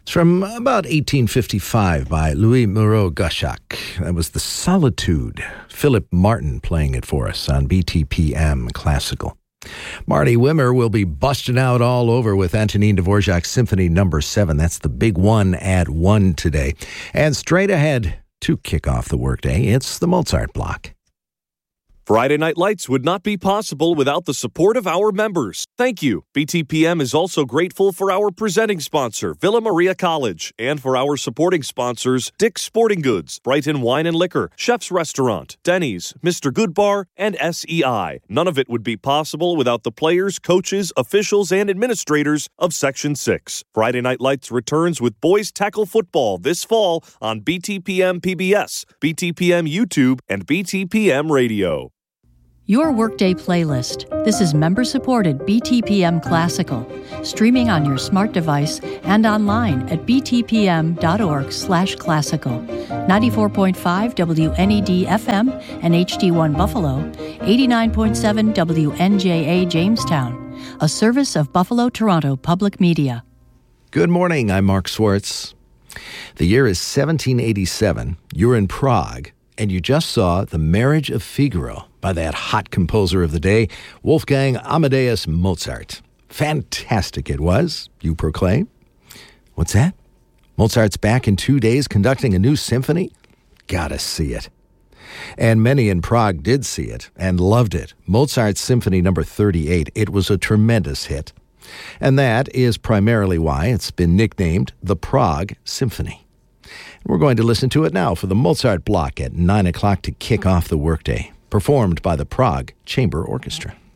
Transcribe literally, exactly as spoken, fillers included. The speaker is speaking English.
It's from about eighteen fifty-five by Louis Moreau-Gottschalk. That was The Solitude. Philip Martin playing it for us on B T P M Classical. Marty Wimmer will be busting out all over with Antonin Dvorak's Symphony Number seven. That's the big one at one today. And straight ahead to kick off the workday, it's the Mozart block. Friday Night Lights would not be possible without the support of our members. Thank you. B T P M is also grateful for our presenting sponsor, Villa Maria College, and for our supporting sponsors, Dick's Sporting Goods, Brighton Wine and Liquor, Chef's Restaurant, Denny's, Mister Goodbar, and S E I. None of it would be possible without the players, coaches, officials, and administrators of Section six. Friday Night Lights returns with boys tackle football this fall on B T P M P B S, B T P M YouTube, and B T P M Radio. Your Workday playlist. This is member-supported B T P M Classical, streaming on your smart device and online at btpm.org slash classical. ninety-four point five W N E D F M and H D one Buffalo, eighty-nine point seven W N J A Jamestown, a service of Buffalo Toronto Public Media. Good morning, I'm Mark Swartz. The year is seventeen eighty-seven. You're in Prague, and you just saw The Marriage of Figaro by that hot composer of the day, Wolfgang Amadeus Mozart. Fantastic it was, you proclaim. What's that? Mozart's back in two days conducting a new symphony? Gotta see it. And many in Prague did see it and loved it. Mozart's Symphony Number thirty-eight. It was a tremendous hit. And that is primarily why it's been nicknamed the Prague Symphony. We're going to listen to it now for the Mozart block at nine o'clock to kick off the workday, performed by the Prague Chamber Orchestra.